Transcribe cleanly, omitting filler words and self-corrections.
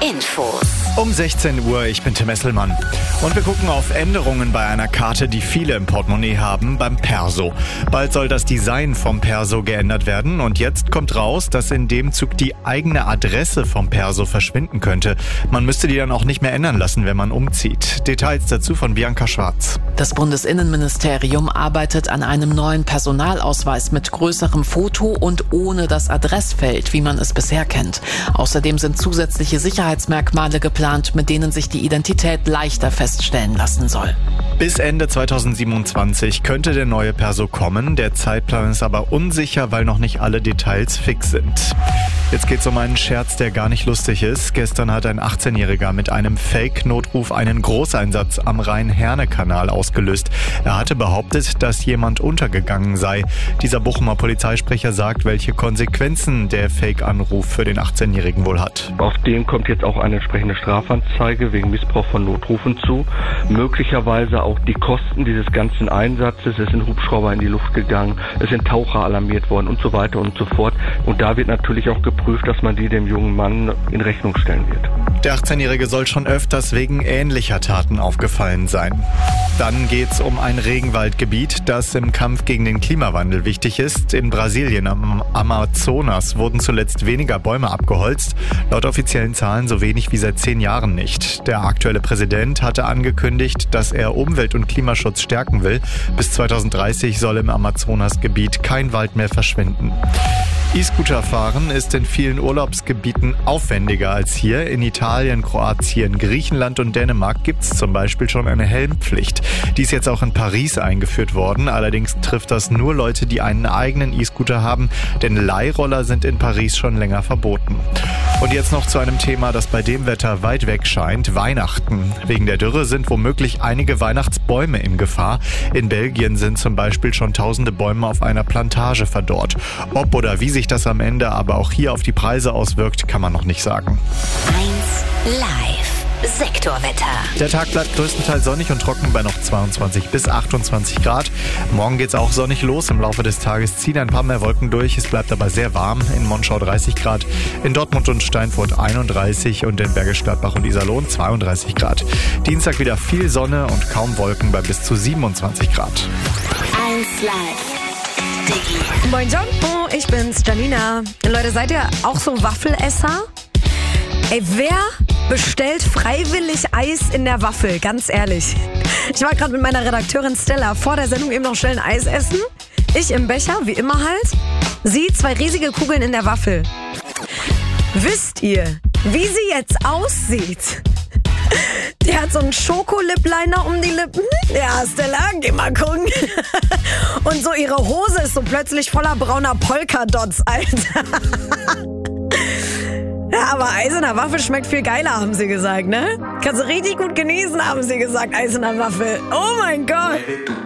Infos. Um 16 Uhr, ich bin Tim Esselmann. Und wir gucken auf Änderungen bei einer Karte, die viele im Portemonnaie haben, beim Perso. Bald soll das Design vom Perso geändert werden und jetzt kommt raus, dass in dem Zug die eigene Adresse vom Perso verschwinden könnte. Man müsste die dann auch nicht mehr ändern lassen, wenn man umzieht. Details dazu von Bianca Schwarz. Das Bundesinnenministerium arbeitet an einem neuen Personalausweis mit größerem Foto und ohne das Adressfeld, wie man es bisher kennt. Außerdem sind zusätzliche Sicherheitsmerkmale geplant, mit denen sich die Identität leichter feststellen lassen soll. Bis Ende 2027 könnte der neue Perso kommen. Der Zeitplan ist aber unsicher, weil noch nicht alle Details fix sind. Jetzt geht's um einen Scherz, der gar nicht lustig ist. Gestern hat ein 18-Jähriger mit einem Fake-Notruf einen Großeinsatz am Rhein-Herne-Kanal ausgelöst. Er hatte behauptet, dass jemand untergegangen sei. Dieser Bochumer Polizeisprecher sagt, welche Konsequenzen der Fake-Anruf für den 18-Jährigen wohl hat. Auf den kommt jetzt auch eine entsprechende Strafanzeige wegen Missbrauch von Notrufen zu. Möglicherweise auch die Kosten dieses ganzen Einsatzes. Es sind Hubschrauber in die Luft gegangen, es sind Taucher alarmiert worden und so weiter und so fort. Und da wird natürlich auch geprüft, dass man die dem jungen Mann in Rechnung stellen wird. Der 18-Jährige soll schon öfters wegen ähnlicher Taten aufgefallen sein. Dann geht's um ein Regenwaldgebiet, das im Kampf gegen den Klimawandel wichtig ist. In Brasilien am Amazonas wurden zuletzt weniger Bäume abgeholzt. Laut offiziellen Zahlen so wenig wie seit 10 Jahren nicht. Der aktuelle Präsident hatte angekündigt, dass er Umwelt- und Klimaschutz stärken will. Bis 2030 soll im Amazonasgebiet kein Wald mehr verschwinden. E-Scooter fahren ist in vielen Urlaubsgebieten aufwendiger als hier. In Italien, Kroatien, Griechenland und Dänemark gibt es zum Beispiel schon eine Helmpflicht. Die ist jetzt auch in Paris eingeführt worden. Allerdings trifft das nur Leute, die einen eigenen E-Scooter haben, denn Leihroller sind in Paris schon länger verboten. Und jetzt noch zu einem Thema, das bei dem Wetter weit weg scheint: Weihnachten. Wegen der Dürre sind womöglich einige Weihnachtsbäume in Gefahr. In Belgien sind zum Beispiel schon tausende Bäume auf einer Plantage verdorrt. Ob oder wie sich das am Ende aber auch hier auf die Preise auswirkt, kann man noch nicht sagen. 1 Live Sektorwetter. Der Tag bleibt größtenteils sonnig und trocken bei noch 22 bis 28 Grad. Morgen geht's auch sonnig los. Im Laufe des Tages ziehen ein paar mehr Wolken durch. Es bleibt aber sehr warm. In Monschau 30 Grad, in Dortmund und Steinfurt 31 und in Bergisch Gladbach und Iserlohn 32 Grad. Dienstag wieder viel Sonne und kaum Wolken bei bis zu 27 Grad. 1 Live. Moin John, ich bin's, Janina. Leute, seid ihr auch so Waffelesser? Ey, wer bestellt freiwillig Eis in der Waffel? Ganz ehrlich. Ich war gerade mit meiner Redakteurin Stella vor der Sendung eben noch schnell ein Eis essen. Ich im Becher, wie immer halt. Sie 2 riesige Kugeln in der Waffel. Wisst ihr, wie sie jetzt aussieht? Die hat so einen Schokolipliner um die Lippen. Ja, Stella, geh mal gucken. Und so ihre Hose ist so plötzlich voller brauner Polkadots, Alter. Ja, aber Eis in der Waffel schmeckt viel geiler, haben sie gesagt, ne? Kannst du richtig gut genießen, haben sie gesagt, Eis in der Waffel. Oh mein Gott.